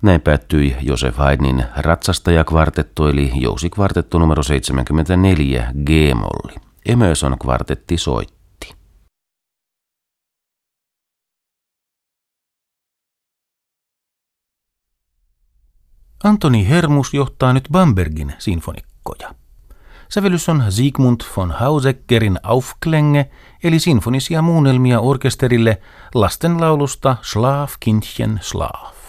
Näin päättyi Joseph Haydnin ratsastajakvartetto eli jousikvartetto numero 74 G-molli. Emerson kvartetti soitti. Antoni Hermus johtaa nyt Bambergin sinfonikkoja. Sävellys on Sigmund von Hauseckerin Aufklänge, eli sinfonisia muunnelmia orkesterille lastenlaulusta Schlaf, Kindchen, Schlaf.